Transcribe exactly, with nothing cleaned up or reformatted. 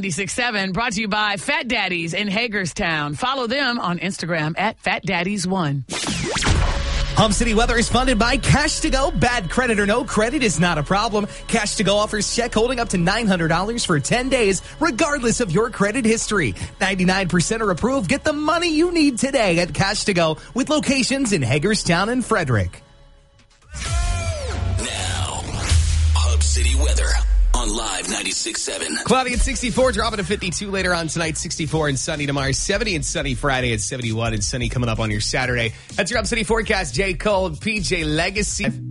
ninety-six point seven brought to you by Fat Daddies in Hagerstown. Follow them on Instagram at Fat Daddies one. Hub City weather is funded by Cash to Go. Bad credit or no credit is not a problem. Cash to Go offers check holding up to nine hundred dollars for ten days, regardless of your credit history. ninety-nine percent are approved. Get the money you need today at Cash to Go with locations in Hagerstown and Frederick. Now, Hub City weather on Live ninety-six point seven. Cloudy at sixty-four, dropping to fifty-two later on tonight, sixty-four and sunny tomorrow, seventy and sunny Friday at seventy-one and sunny coming up on your Saturday. That's your Hub City forecast. J. Cole, P J Legacy.